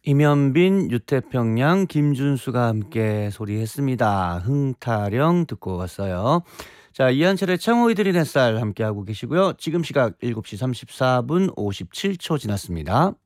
임현빈, 유태평양, 김준수가 함께 소리했습니다. 흥타령 듣고 왔어요. 자, 이한철의 창호이들인 햇살 함께하고 계시고요. 지금 시각 7시 34분 57초 지났습니다.